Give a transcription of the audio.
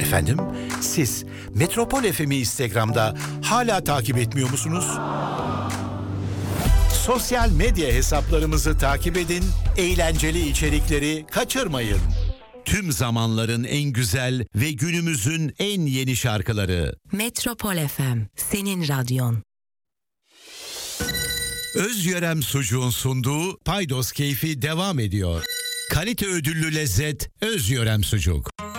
Efendim, siz Metropol FM'i Instagram'da hala takip etmiyor musunuz? Sosyal medya hesaplarımızı takip edin, eğlenceli içerikleri kaçırmayın. Tüm zamanların en güzel ve günümüzün en yeni şarkıları. Metropol FM, senin radyon. Özyörem Sucuğun sunduğu Paydos Keyfi devam ediyor. Kalite ödüllü lezzet Özyörem Sucuk.